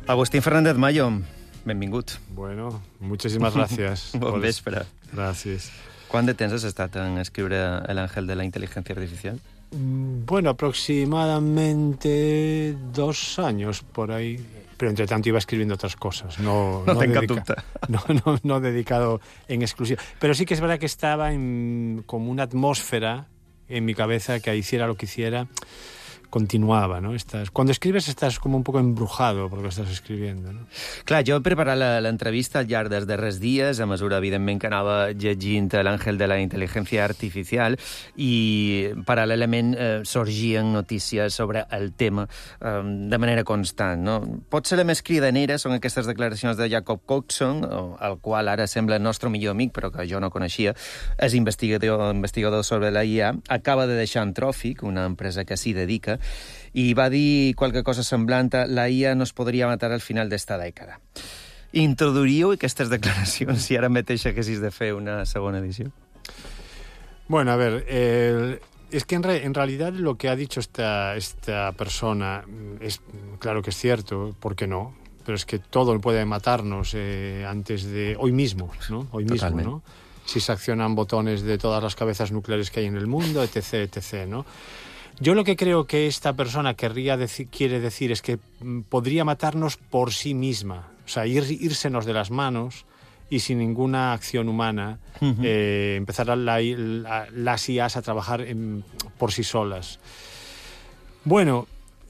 Agustín Fernández Mayo, benvingut. Bueno, muchísimas gracias. Bon vespre. Gracias. Quant de temps has estat en escriure El ángel de la inteligencia artificial? Bueno, aproximadamente 2 años por ahí. Pero entre tanto iba escribiendo otras cosas. No tenc cap dubte. No dedicado en exclusiva. Pero sí que es verdad que estaba como una atmósfera en mi cabeza que hiciera lo que hiciera, continuava, no? Cuando escribes estàs com un poc embrujado per lo que estàs escribiendo, no? Clar, jo he preparat l'entrevista al llarg dels darrers dies, a mesura, evidentment, que anava llegint l'Àngel de la Intel·ligència Artificial, i paral·lelament sorgien notícies sobre el tema de manera constant, no? Potser la més cridanera són aquestes declaracions de Jacob Coxon, el qual ara sembla el nostre millor amic, però que jo no coneixia, és investigador sobre la IA, acaba de deixar Anthropic, una empresa que s'hi dedica, i va dir qualque cosa semblant a la IA no es podria matar al final d'esta dècada. Introduiríeu aquestes declaracions si ara mateix haguessis de fer una segona edició? Bueno, a ver, es que en realidad lo que ha dicho esta persona es claro que es cierto, ¿por qué no? Pero es que todo puede matarnos antes de hoy mismo, ¿no? Hoy mismo, ¿no? Si se accionan botones de todas las cabezas nucleares que hay en el mundo, etc., etc., ¿no? Yo lo que creo que esta persona quiere decir es que podría matarnos por sí misma, o sea, írsenos de las manos y sin ninguna acción humana empezar las IAs a trabajar por sí solas. Bueno,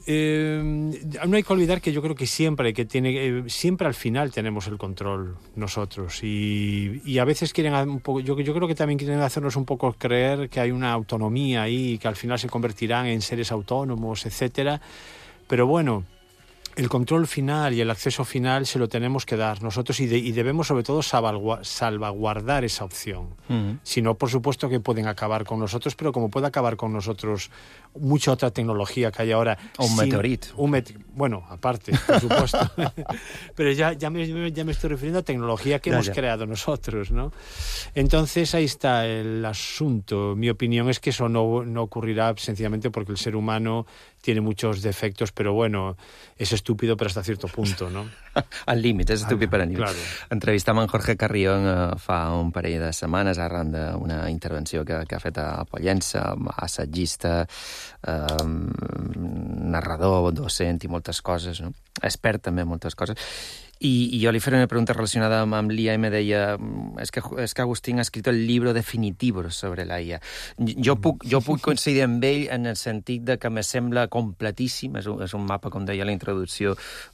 no hay que olvidar que yo creo que siempre al final tenemos el control nosotros y a veces quieren un poco, yo creo que también quieren hacernos un poco creer que hay una autonomía ahí y que al final se convertirán en seres autónomos, etcétera, pero bueno, el control final y el acceso final se lo tenemos que dar nosotros y debemos sobre todo salvaguardar esa opción. Si no, por supuesto que pueden acabar con nosotros, pero como puede acabar con nosotros mucha otra tecnología que hay ahora. Un meteorito. Bueno, aparte, por supuesto. Pero ya me estoy refiriendo a tecnología que hemos creado nosotros, ¿no? Entonces ahí está el asunto. Mi opinión es que eso no ocurrirá sencillamente porque el ser humano tiene muchos defectos, pero bueno, és estúpido però hasta cierto punto, no? Al límit, és estúpid per a nivell. Claro. Entrevistam en Jorge Carrión fa un parell de setmanes arran d'una intervenció que ha fet a Pollença, assagista, narrador, docent i moltes coses, no? Expert també en moltes coses. I jo li faré una pregunta relacionada amb l'IA i me deia és que Agustín ha escrit el llibre definitivo sobre la IA. Jo puc coincidir amb ell en el sentit de que me sembla completíssim, és un mapa, com deia la introducció,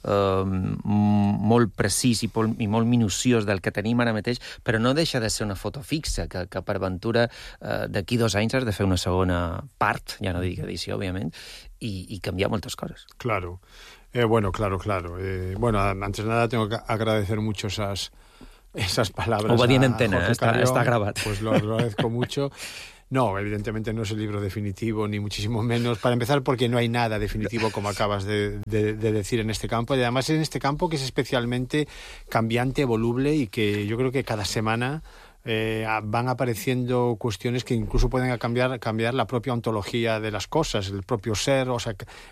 molt precís i molt minuciós del que tenim ara mateix, però no deixa de ser una foto fixa, que per ventura d'aquí 2 anys has de fer una segona part, ja no dic edició, òbviament, i canviar moltes coses. Claro. Bueno, claro. Bueno, antes de nada tengo que agradecer mucho esas palabras. Ho va dir en antena, está grabado. Pues lo agradezco mucho. No, evidentemente no es el libro definitivo, ni muchísimo menos. Para empezar, porque no hay nada definitivo, como acabas de decir, en este campo. Y además en este campo que es especialmente cambiante, voluble y que yo creo que cada semana van apareciendo cuestiones que incluso pueden cambiar la propia ontología de las cosas, el propio ser, o sea...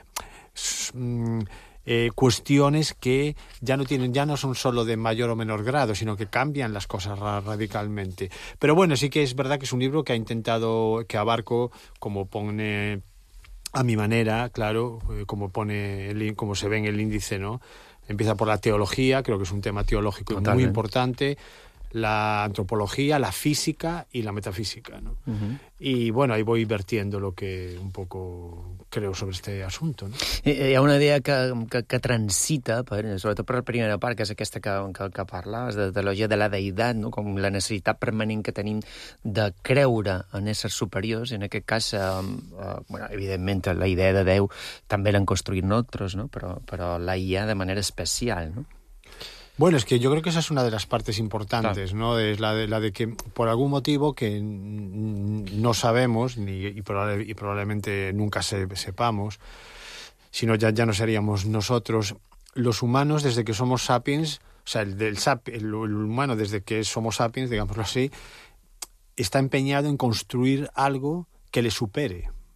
cuestiones que ya no son solo de mayor o menor grado, sino que cambian las cosas radicalmente. Pero bueno, sí que es verdad que es un libro que que abarco, como pone a mi manera, claro, como se ve en el índice, ¿no? Empieza por la teología, creo que es un tema teológico muy importante, la antropología, la física y la metafísica, ¿no? Y bueno, ahí voy vertiendo lo que un poco creo sobre este asunto, no? Hi ha una idea que transita, sobretot per la primera part, que és aquesta que parlaves, de l'olla de la deïtat, no? Com la necessitat permanent que tenim de creure en éssers superiors, i en aquest cas, bueno, evidentment, la idea de Déu també l'han construït nosaltres, no? Però la IA de manera especial, no? Bueno, es que yo creo que esa es una de las partes importantes, claro, ¿no? Es la de que por algún motivo que no sabemos y probablemente nunca sepamos, sino ya no seríamos nosotros, los humanos desde que somos sapiens, o sea, el humano desde que somos sapiens, digámoslo así, está empeñado en construir algo que le supere.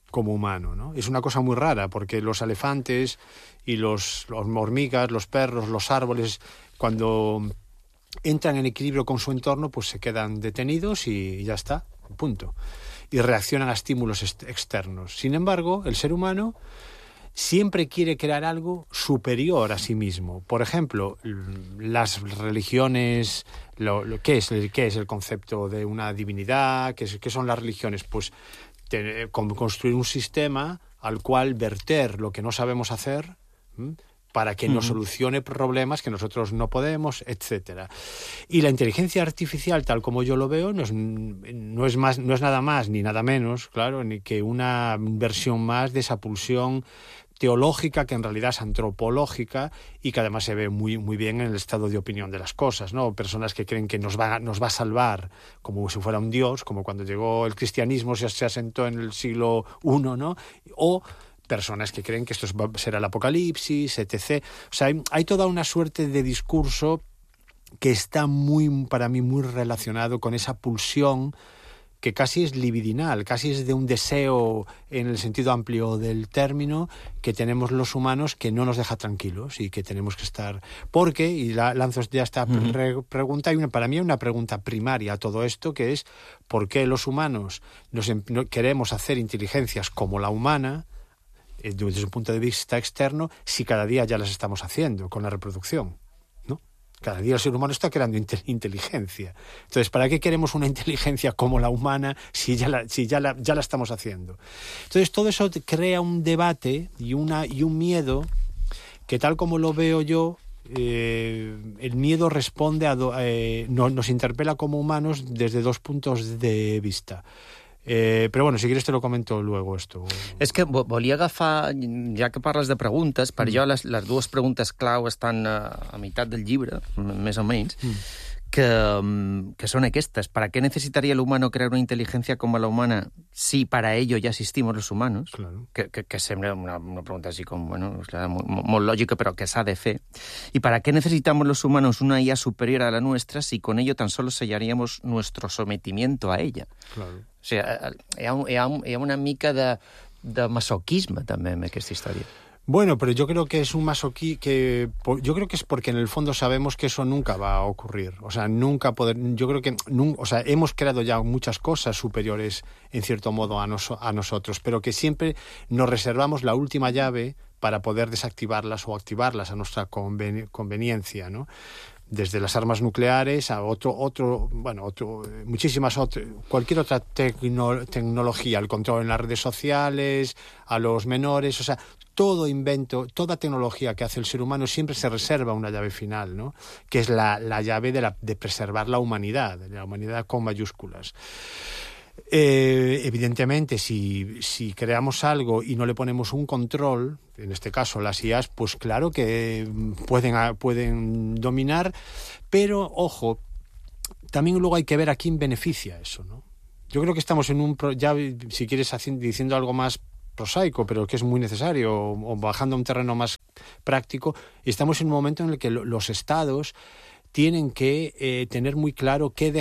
como humano, ¿no? Es una cosa muy rara, porque los elefantes y los hormigas, los perros, los árboles, cuando entran en equilibrio con su entorno, pues se quedan detenidos y ya está, punto. Y reaccionan a estímulos externos. Sin embargo, el ser humano siempre quiere crear algo superior a sí mismo. Por ejemplo, las religiones, ¿qué es el concepto de una divinidad? ¿Qué son las religiones? Pues construir un sistema al cual verter lo que no sabemos hacer, para que nos solucione problemas que nosotros no podemos, etcétera. Y la inteligencia artificial, tal como yo lo veo, no es nada más ni nada menos, claro, ni que una versión más de esa pulsión teológica, que en realidad es antropológica y que además se ve muy, muy bien en el estado de opinión de las cosas, ¿no? Personas que creen que nos va a salvar como si fuera un dios, como cuando llegó el cristianismo, se asentó en el siglo I, ¿no? O personas que creen que esto será el apocalipsis, etc. O sea, hay toda una suerte de discurso que está para mí muy relacionado con esa pulsión que casi es libidinal, casi es de un deseo en el sentido amplio del término que tenemos los humanos, que no nos deja tranquilos y que tenemos que estar... Porque, y lanzo ya esta pregunta, para mí hay una pregunta primaria a todo esto, que es ¿por qué los humanos queremos hacer inteligencias como la humana, desde un punto de vista externo, si cada día ya las estamos haciendo con la reproducción? Cada día el ser humano está creando inteligencia. Entonces, ¿para qué queremos una inteligencia como la humana si ya la estamos haciendo? Entonces, todo eso crea un debate y un miedo que, tal como lo veo yo, el miedo responde nos interpela como humanos desde dos puntos de vista. Però bueno, si quieres te lo comento luego esto. És que volia agafar, ja que parles de preguntes, per jo les dues preguntes clau estan a meitat del llibre, més o menys, que son estas. ¿Para qué necesitaría el humano crear una inteligencia como la humana si para ello ya existimos los humanos? Claro. Que sembla una pregunta así como, bueno, muy lógica, pero que s'ha de fer. ¿Y para qué necesitamos los humanos una IA superior a la nuestra si con ello tan solo sellaríamos nuestro sometimiento a ella? Claro. O sigui, hi ha una mica de masoquisme també en aquesta història. Bueno, pero yo creo que es un yo creo que es porque en el fondo sabemos que eso nunca va a ocurrir. O sea, yo creo que hemos creado ya muchas cosas superiores en cierto modo a nosotros, pero que siempre nos reservamos la última llave para poder desactivarlas o activarlas a nuestra conveniencia, ¿no? Desde las armas nucleares a cualquier otra tecnología, el control en las redes sociales, a los menores, o sea, todo invento, toda tecnología que hace el ser humano siempre se reserva una llave final, ¿no? Que es la llave de preservar la humanidad con mayúsculas. Evidentemente, si creamos algo y no le ponemos un control, en este caso las IAs, pues claro que pueden dominar, pero ojo, también luego hay que ver a quién beneficia eso, ¿no? Yo creo que estamos ya, si quieres, diciendo algo más prosaico, pero que es muy necesario, o bajando a un terreno más práctico, estamos en un momento en el que los estados tienen que tener muy claro qué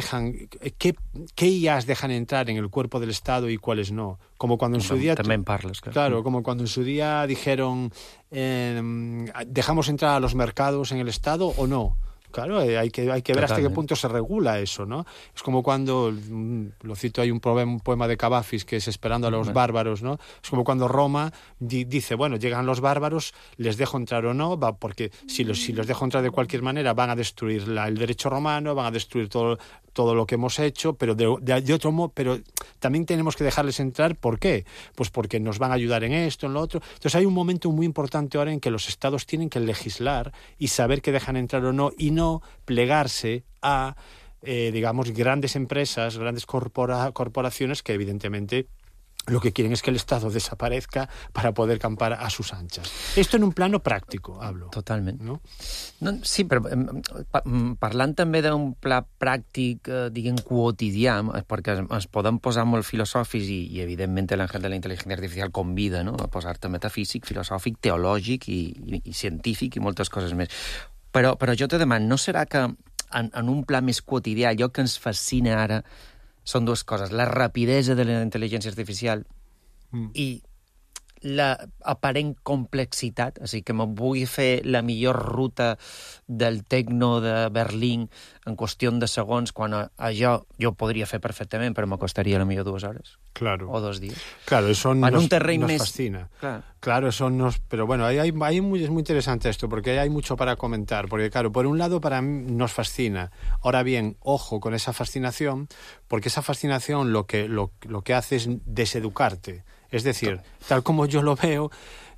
IAs dejan entrar en el cuerpo del Estado y cuáles no. Como cuando en su día... También parlas, claro, como cuando en su día dijeron ¿dejamos entrar a los mercados en el Estado o no? Claro, hay que ver hasta qué punto se regula eso, ¿no? Es como cuando, lo cito, hay un poema de Cavafis que es Esperando a los bárbaros, ¿no? Es como cuando Roma dice, bueno, llegan los bárbaros, les dejo entrar o no, porque si los dejo entrar de cualquier manera van a destruir el derecho romano, van a destruir todo lo que hemos hecho, pero de otro modo, pero también tenemos que dejarles entrar. ¿Por qué? Pues porque nos van a ayudar en esto, en lo otro. Entonces hay un momento muy importante ahora en que los estados tienen que legislar y saber que dejan entrar o no, y no plegarse a, digamos, grandes empresas, grandes corporaciones que evidentemente lo que quieren es que el Estado desaparezca para poder campar a sus anchas. Esto en un plano práctico, hablo. Totalment. No? No, sí, però parlant també d'un pla pràctic, diguem, quotidià, perquè es poden posar molt filosòfics i evidentment l'Àngel de la Intel·ligència Artificial convida, no?, a posar-te metafísic, filosòfic, teològic i científic i moltes coses més. Però jo te demano, no serà que en un pla més quotidià allò que ens fascina ara són dues coses: la rapidesa de la intel·ligència artificial i la aparent complexitat, o sigui que me vull fer la millor ruta del tecno de Berlín en qüestió de segons, quan jo podria fer perfectament, però me costaria a lo millor 2 hores. Claro. O 2 días. Claro, eso en nos, un terreno nos más... fascina. Claro, eso nos... Pero bueno, es muy interesante esto, porque hay mucho para comentar. Porque claro, por un lado para mí nos fascina. Ahora bien, ojo con esa fascinación, porque esa fascinación lo que hace es deseducarte. Es decir, tal como yo lo veo...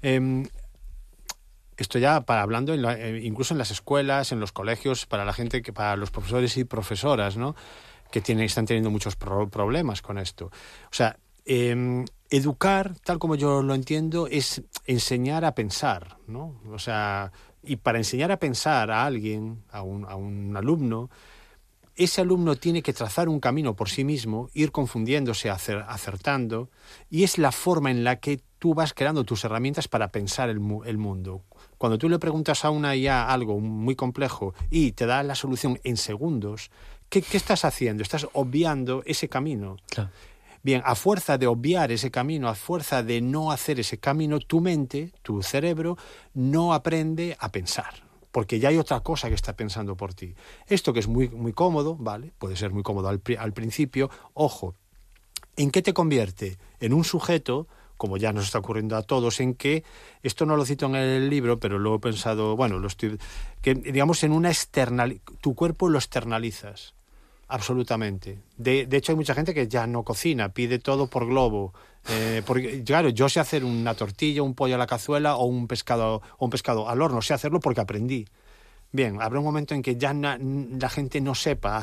esto ya hablando incluso en las escuelas, en los colegios, para la gente, para los profesores y profesoras, ¿no?, que están teniendo muchos problemas con esto. O sea, educar, tal como yo lo entiendo, es enseñar a pensar, ¿no? O sea, y para enseñar a pensar a alguien, a un alumno, ese alumno tiene que trazar un camino por sí mismo, ir confundiéndose, acertando, y es la forma en la que tú vas creando tus herramientas para pensar el mundo. Cuando tú le preguntas a una IA algo muy complejo y te da la solución en segundos, ¿qué estás haciendo? Estás obviando ese camino. Claro. Bien, a fuerza de obviar ese camino, a fuerza de no hacer ese camino, tu mente, tu cerebro, no aprende a pensar, porque ya hay otra cosa que está pensando por ti. Esto que es muy, muy cómodo, ¿vale? Puede ser muy cómodo al principio. Ojo, ¿en qué te convierte? En un sujeto, como ya nos está ocurriendo a todos, en que, esto no lo cito en el libro, pero lo he pensado, bueno, que digamos en una tu cuerpo lo externalizas. Absolutamente. De hecho, hay mucha gente que ya no cocina, pide todo por globo. Porque, claro, yo sé hacer una tortilla, un pollo a la cazuela o un pescado al horno. Sé hacerlo porque aprendí. Bien, habrá un momento en que ya la gente no sepa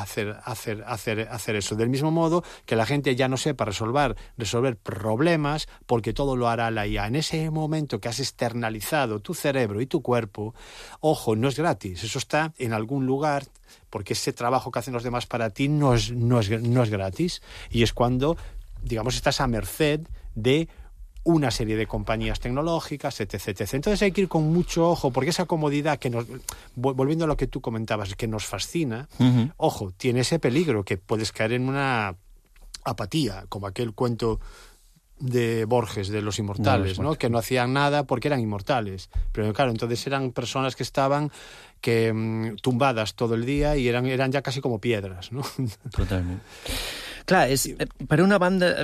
hacer eso. Del mismo modo que la gente ya no sepa resolver problemas, porque todo lo hará la IA. En ese momento que has externalizado tu cerebro y tu cuerpo, ojo, no es gratis. Eso está en algún lugar, porque ese trabajo que hacen los demás para ti no es gratis. Y es cuando, digamos, estás a merced de una serie de compañías tecnológicas, etc, etc. Entonces hay que ir con mucho ojo, porque esa comodidad que volviendo a lo que tú comentabas, que nos fascina, ojo, tiene ese peligro que puedes caer en una apatía, como aquel cuento de Borges, de los inmortales, ¿no?, que no hacían nada porque eran inmortales. Pero claro, entonces eran personas que estaban tumbadas todo el día y eran ya casi como piedras, ¿no? Totalmente. Claro, por una banda...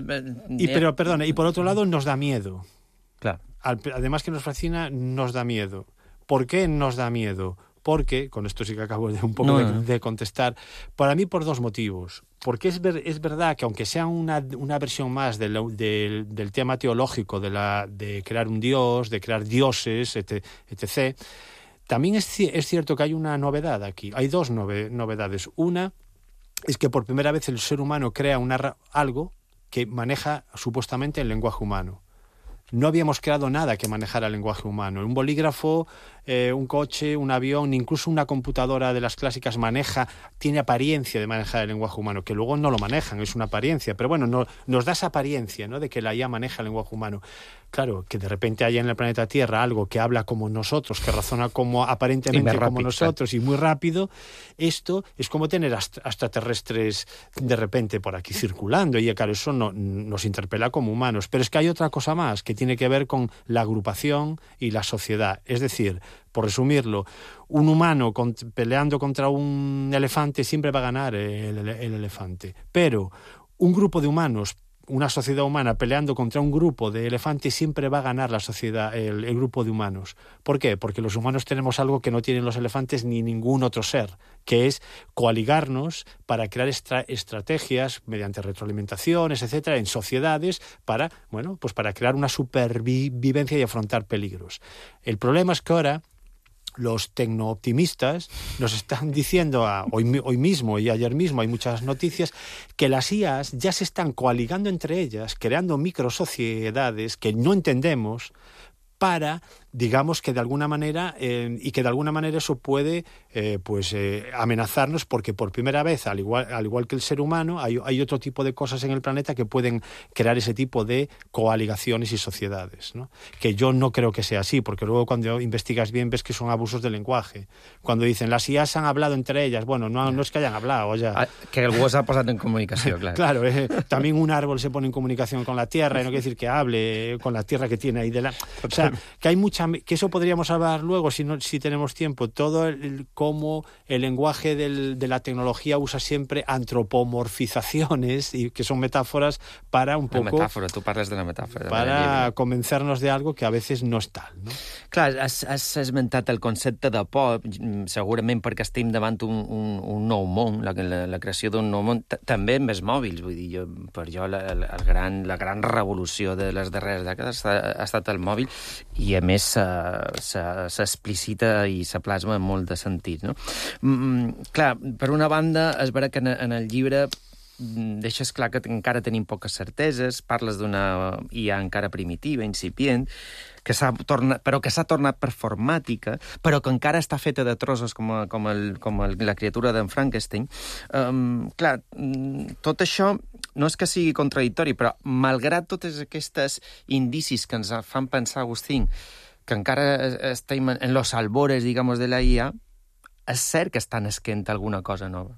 y por otro lado nos da miedo. Claro. Además que nos fascina, nos da miedo. ¿Por qué nos da miedo? Porque, con esto sí que acabo de contestar, para mí por 2 motivos. Porque es verdad que aunque sea una versión más del tema teológico, de crear un dios, de crear dioses, etc., también es cierto que hay una novedad aquí. Hay 2 novedades. Una es que por primera vez el ser humano crea algo que maneja supuestamente el lenguaje humano. No habíamos creado nada que manejara el lenguaje humano. Un bolígrafo, un coche, un avión, incluso una computadora de las clásicas tiene apariencia de manejar el lenguaje humano, que luego no lo manejan, es una apariencia. Pero bueno, nos da esa apariencia, ¿no?, de que la IA maneja el lenguaje humano. Claro, que de repente haya en el planeta Tierra algo que habla como nosotros, que razona aparentemente como nosotros y muy rápido, esto es como tener extraterrestres de repente por aquí circulando, y claro, eso nos interpela como humanos. Pero es que hay otra cosa más que tiene que ver con la agrupación y la sociedad. Es decir, por resumirlo, un humano peleando contra un elefante siempre va a ganar el elefante. Pero un grupo de humanos, una sociedad humana peleando contra un grupo de elefantes, siempre va a ganar la sociedad, el grupo de humanos. ¿Por qué? Porque los humanos tenemos algo que no tienen los elefantes ni ningún otro ser, que es coaligarnos para crear estrategias mediante retroalimentaciones, etcétera, en sociedades para crear una supervivencia y afrontar peligros. El problema es que ahora los tecnooptimistas nos están diciendo hoy mismo y ayer mismo hay muchas noticias que las IAs ya se están coaligando entre ellas, creando microsociedades que no entendemos para digamos que de alguna manera, y que de alguna manera eso puede amenazarnos, porque por primera vez, al igual que el ser humano, hay otro tipo de cosas en el planeta que pueden crear ese tipo de coaligaciones y sociedades, ¿no? Que yo no creo que sea así, porque luego cuando investigas bien ves que son abusos de lenguaje. Cuando dicen las IAs han hablado entre ellas, bueno, no es que hayan hablado, ya. Que algú s'ha posat en comunicació, claro. Claro, también un árbol se pone en comunicación con la tierra, y no quiere decir que hable con la tierra que tiene ahí delante. O sea, que hay que eso podríamos hablar luego si tenemos tiempo, cómo el lenguaje de la tecnología usa siempre antropomorfizaciones, y que son metáforas para un poco... La metàfora, tu parles de la metàfora. Para convencernos de algo que a veces no és tal, no? Clar, has esmentat el concepte de por, segurament perquè estem davant un nou món, la creació d'un nou món, també amb els mòbils, vull dir, per jo la gran revolució de les darreres dècades ha estat el mòbil, i a més s'explicita i se plasma en molt de sentit, no? Clar, per una banda, és vera que en el llibre deixes clar que encara tenim poques certeses, parles d'una IA encara primitiva, incipient, però que s'ha tornat performàtica, però que encara està feta de trossos com la criatura d'en Frankenstein. Clar, tot això no és que sigui contradictori, però malgrat totes aquestes indicis que ens fan pensar, Agustín, que encara estem en los albores, digamos, de la IA, és cert que està nasquent alguna cosa nova.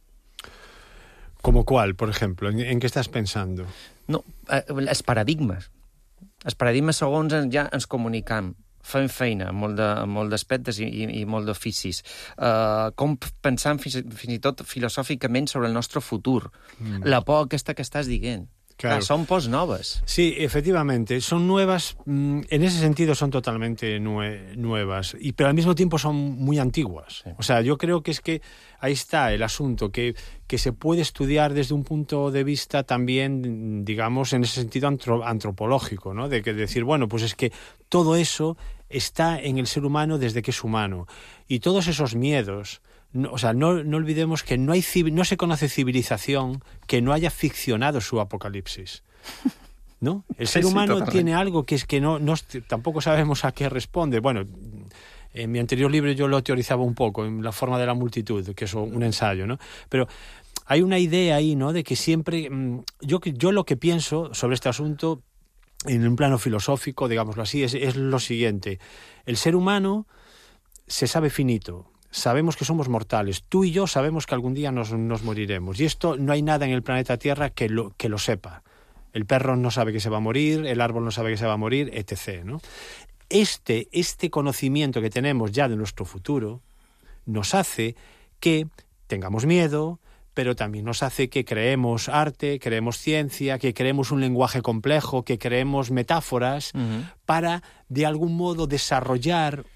¿Como cuál, por ejemplo? ¿En qué estás pensando? No, els paradigmes. Els paradigmes segons ja ens comunicam, fem feina en molt d'aspectes i molt d'oficis. Com pensam fins i tot filosòficament sobre el nostre futur. La por aquesta que estàs dient. Claro. Son pos nuevas. Sí, efectivamente, son nuevas, en ese sentido son totalmente nuevas, pero al mismo tiempo son muy antiguas. Sí. O sea, yo creo que es que ahí está el asunto, que se puede estudiar desde un punto de vista también, digamos, en ese sentido antropológico, ¿no? De que decir, bueno, pues es que todo eso está en el ser humano desde que es humano, y todos esos miedos... No olvidemos que no se conoce civilización que no haya ficcionado su apocalipsis, ¿no? El ser humano tiene algo que es que tampoco sabemos a qué responde. Bueno, en mi anterior libro yo lo teorizaba un poco, en La forma de la multitud, que es un ensayo, ¿no? Pero hay una idea ahí, ¿no? De que siempre... Yo lo que pienso sobre este asunto, en un plano filosófico, digámoslo así, es lo siguiente. El ser humano se sabe finito. Sabemos que somos mortales. Tú y yo sabemos que algún día nos moriremos. Y esto no hay nada en el planeta Tierra que lo sepa. El perro no sabe que se va a morir, el árbol no sabe que se va a morir, etc., ¿no? Este conocimiento que tenemos ya de nuestro futuro nos hace que tengamos miedo, pero también nos hace que creemos arte, creemos ciencia, que creemos un lenguaje complejo, que creemos metáforas, para, de algún modo, desarrollar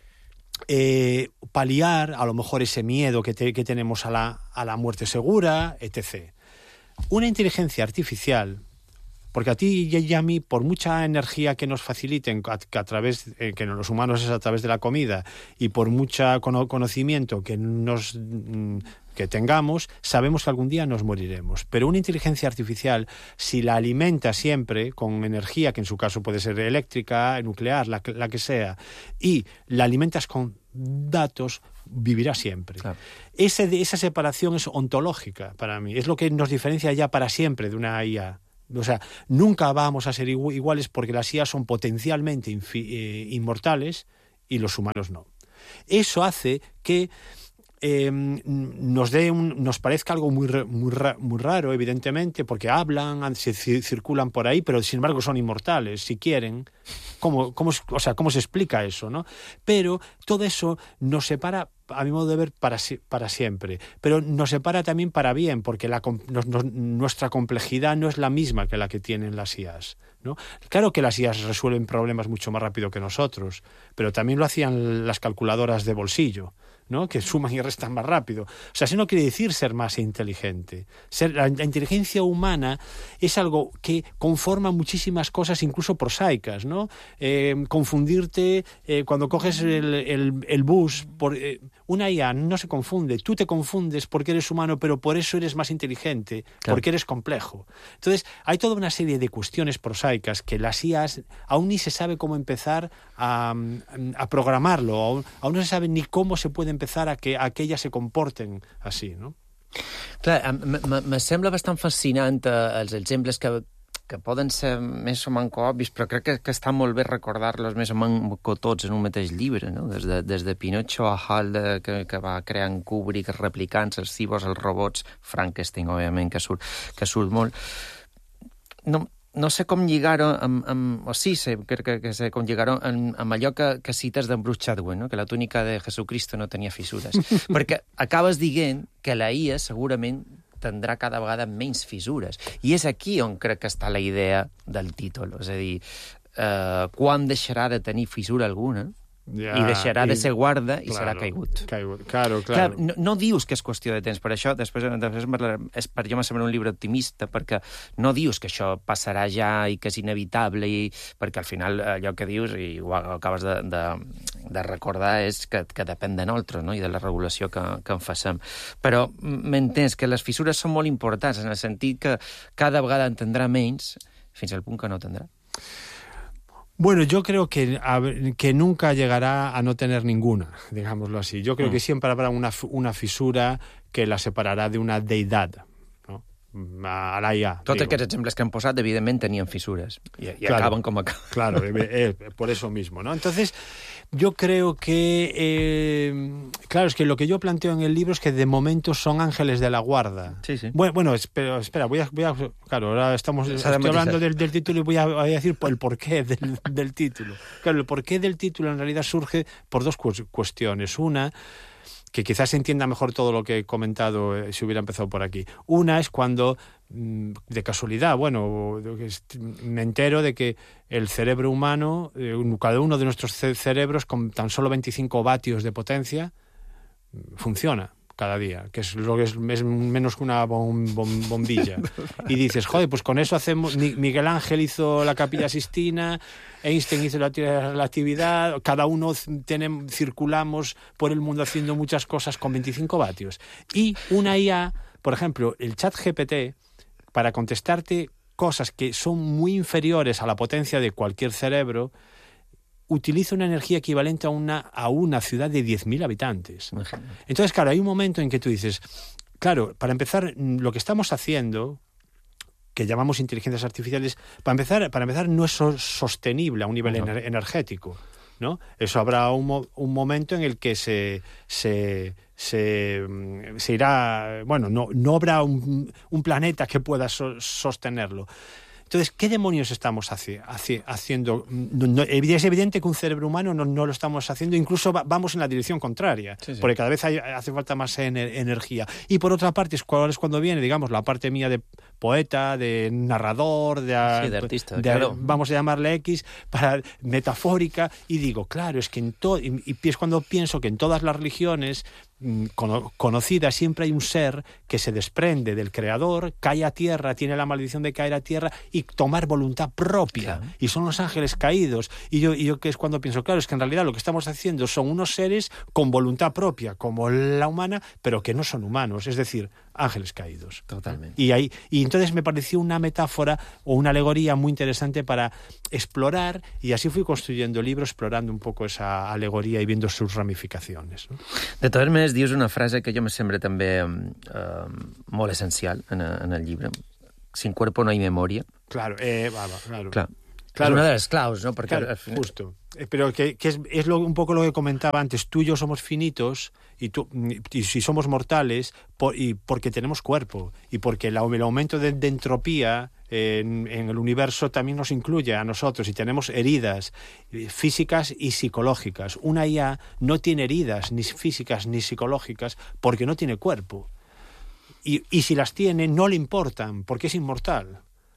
paliar a lo mejor ese miedo que tenemos a la muerte segura, etc. Una inteligencia artificial, porque a ti y a mí, por mucha energía que nos faciliten, que los humanos es a través de la comida, y por mucho conocimiento que tengamos, sabemos que algún día nos moriremos. Pero una inteligencia artificial, si la alimenta siempre con energía, que en su caso puede ser eléctrica, nuclear, la que sea, y la alimentas con datos, vivirá siempre. Claro. Esa separación es ontológica para mí. Es lo que nos diferencia ya para siempre de una IA. O sea, nunca vamos a ser iguales, porque las IA son potencialmente inmortales y los humanos no. Eso hace que nos parezca algo muy raro, evidentemente, porque hablan, circulan por ahí, pero sin embargo son inmortales, si quieren. ¿Cómo se explica eso, no? Pero todo eso nos separa, a mi modo de ver, para siempre. Pero nos separa también para bien, porque nuestra complejidad no es la misma que la que tienen las IAs, ¿no? Claro que las IAs resuelven problemas mucho más rápido que nosotros, pero también lo hacían las calculadoras de bolsillo, ¿no? Que suman y restan más rápido. O sea, eso no quiere decir ser más inteligente. La inteligencia humana es algo que conforma muchísimas cosas, incluso prosaicas, ¿no? Confundirte cuando coges el bus, una IA no se confunde. Tú te confundes porque eres humano, pero por eso eres más inteligente, claro, porque eres complejo. Entonces, hay toda una serie de cuestiones prosaicas que las IAs aún ni se sabe cómo empezar a programarlo, aún no se sabe ni cómo se puede empezar a que ellas se comporten així, no? Clar, me sembla bastant fascinant els exemples que poden ser més o menys obvis, però crec que està molt bé recordar-los més o menys tots en un mateix llibre, no? Des de Pinocho a Hal, que va creant Kubrick, els replicants, els cibors, els robots, Frankenstein, òbviament, que surt molt. No sé com lligar-ho crec que sé com lligar-ho amb allò que cites d'en Bruce Chatwin, no? Que la túnica de Jesucristo no tenia fissures. Perquè acabes dient que la IA segurament tindrà cada vegada menys fissures. I és aquí on crec que està la idea del títol. És a dir, quan deixarà de tenir fissura alguna i deixarà de ser guarda i serà caigut. Claro. No dius que és qüestió de temps, per això després per jo m'ha semblat un llibre optimista, perquè no dius que això passarà ja i que és inevitable, perquè al final allò que dius, i ho acabes de recordar, és que depèn de nosaltres, no? I de la regulació que en facem. Però m'entens que les fissures són molt importants, en el sentit que cada vegada en tindrà menys, fins al punt que no tindrà. Bueno, yo creo que nunca llegará a no tener ninguna, digámoslo así. Yo creo que siempre habrá una fisura que la separará de una deidad, ¿no? A la IA. Tots aquests exemples que han posat, evidentment, tenien fissures. I claro, acaben com acaben. Claro, por eso mismo, ¿no? Entonces, yo creo que... claro, es que lo que yo planteo en el libro es que de momento son ángeles de la guarda. Sí. Bueno, espera, voy a claro, ahora estoy hablando del título y voy a decir el porqué del título. Claro, el porqué del título en realidad surge por dos cuestiones. Una, que quizás se entienda mejor todo lo que he comentado si hubiera empezado por aquí. Una es cuando, de casualidad, me entero de que el cerebro humano, cada uno de nuestros cerebros con tan solo 25 vatios de potencia, funciona cada día, que es lo que es menos que una bombilla. Y dices, joder, pues con eso hacemos... Miguel Ángel hizo la Capilla Sistina, Einstein hizo la actividad, cada uno circulamos por el mundo haciendo muchas cosas con 25 vatios. Y una IA, por ejemplo, el ChatGPT, para contestarte cosas que son muy inferiores a la potencia de cualquier cerebro, utiliza una energía equivalente a una ciudad de 10.000 habitantes. Entonces, claro, hay un momento en que tú dices, claro, para empezar, lo que estamos haciendo, que llamamos inteligencias artificiales, para empezar no es sostenible a un nivel energético, ¿no? Eso habrá un momento en el que se irá... Bueno, no habrá un planeta que pueda sostenerlo. Entonces, ¿qué demonios estamos haciendo? Es evidente que un cerebro humano no lo estamos haciendo, incluso vamos en la dirección contraria, porque cada vez hace falta más energía. Y por otra parte, es cuando viene, digamos, la parte mía de poeta, de narrador, de artista, claro. Vamos a llamarle X, para metafórica, y digo, claro, es que y es cuando pienso que en todas las religiones conocida siempre hay un ser que se desprende del creador, cae a tierra, tiene la maldición de caer a tierra y tomar voluntad propia, claro. Y son los ángeles caídos, y yo que es cuando pienso, claro, es que en realidad lo que estamos haciendo son unos seres con voluntad propia como la humana, pero que no son humanos, es decir, ángeles caídos. Totalmente. Y entonces me pareció una metáfora o una alegoría muy interesante para explorar, y así fui construyendo el libro, explorando un poco esa alegoría y viendo sus ramificacions, no? De totes maneres, dius una frase que jo me sembla també molt essencial en el llibre. Sin cuerpo no hay memoria. Claro, claro. Claro. Es una de las claus, ¿no? Porque claro, al final... Justo. Pero que es un poco lo que comentaba antes. Tú y yo somos finitos y si somos mortales porque tenemos cuerpo y porque el aumento de entropía en el universo también nos incluye a nosotros y tenemos heridas físicas y psicológicas. Una IA no tiene heridas ni físicas ni psicológicas porque no tiene cuerpo. Y si las tiene, no le importan porque es inmortal.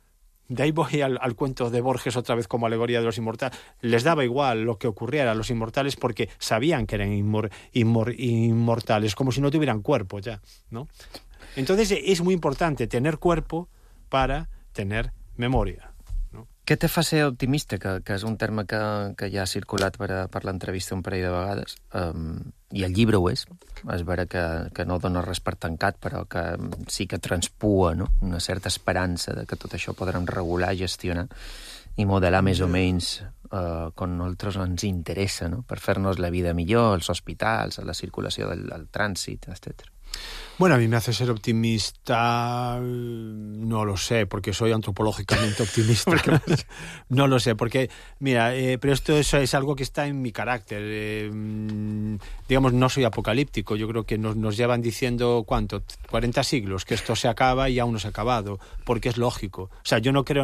de ahí voy al cuento de Borges otra vez como alegoría de los inmortales. Les daba igual lo que ocurriera a los inmortales porque sabían que eran inmortales, como si no tuvieran cuerpo ya, ¿no? Entonces es muy importante tener cuerpo para tener memoria. Què te fa ser optimista, que és un terme que ja ha circulat per l'entrevista un parell de vegades, i el llibre ho és vera que no dona res per tancat, però que sí que transpua, no? Una certa esperança de que tot això podrem regular, gestionar i modelar més o menys com a nosaltres ens interessa, no? Per fer-nos la vida millor, als hospitals, a la circulació del trànsit, etc. Bueno, a mí me hace ser optimista, no lo sé, porque soy antropológicamente optimista. No lo sé, porque, mira, pero esto es algo que está en mi carácter. Digamos, no soy apocalíptico, yo creo que nos llevan diciendo, ¿cuánto? 40 siglos, que esto se acaba y aún no se ha acabado, porque es lógico. O sea, yo no creo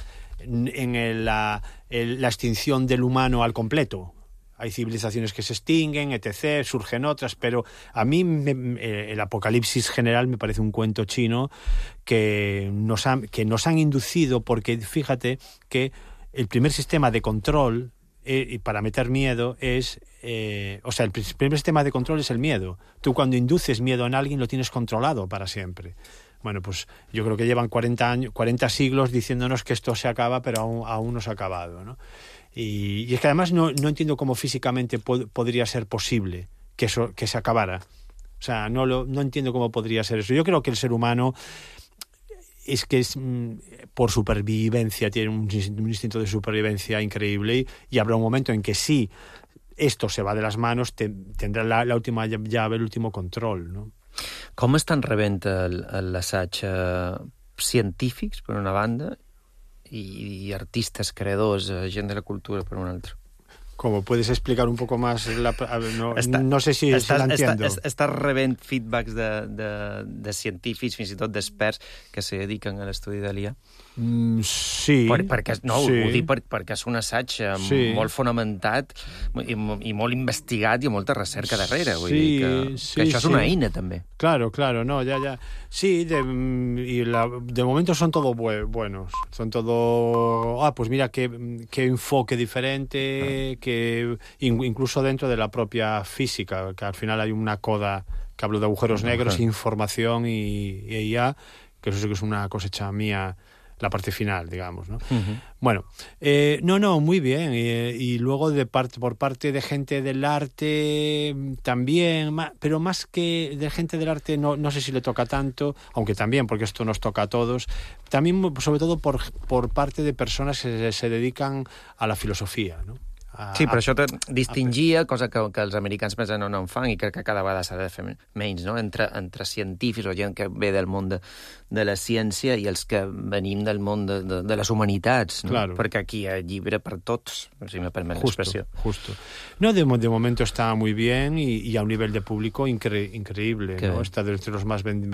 en la extinción del humano al completo. Hay civilizaciones que se extinguen, etc., surgen otras, pero a mí el apocalipsis general me parece un cuento chino que nos han inducido, porque fíjate que el primer sistema de control para meter miedo es... el primer sistema de control es el miedo. Tú cuando induces miedo en alguien lo tienes controlado para siempre. Bueno, pues yo creo que llevan 40 siglos diciéndonos que esto se acaba, pero aún no se ha acabado, ¿no? Y es que además no entiendo cómo físicamente podría ser posible que se acabara. O sea, no entiendo cómo podría ser eso. Yo creo que el ser humano es por supervivencia, tiene un instinto de supervivencia increíble y habrá un momento en que sí, esto se va de las manos, tendrá la última llave, el último control, ¿no? Com estan rebent l'assaig científics, per una banda, i artistes, creadors, gent de la cultura, per una altra? ¿Cómo puedes explicar un poco más? No sé si la entiendo. Estàs rebent feedbacks de científics, fins i tot d'experts, que se dediquen a l'estudi de l'IA? Sí. Ho dic perquè és un assaig molt fonamentat i molt investigat i amb molta recerca darrere. Vull dir que això és una eina, també. Claro, no, ya. Sí, de momento son todos buenos. Son todo... pues mira qué enfoque diferente, que incluso dentro de la propia física, que al final hay una coda que hablo de agujeros negros, información y IA, que eso sí que es una cosecha mía, la parte final, digamos, ¿no? Uh-huh. Bueno, muy bien. Y luego por parte de gente del arte también, pero más que de gente del arte no sé si le toca tanto, aunque también, porque esto nos toca a todos, también sobre todo por parte de personas que se dedican a la filosofía, ¿no? Sí, però això te distingia, cosa que els americans més no en fan, i crec que cada vegada s'ha de fer menys, no? Entre científics o gent que ve del món de la ciència i els que venim del món de les humanitats, no? Claro. Perquè aquí hi ha llibre per tots, si me permet l'expressió. Justo. No, de momento está muy bien y a un nivel de público increíble, ¿no? Está entre los más vendidos.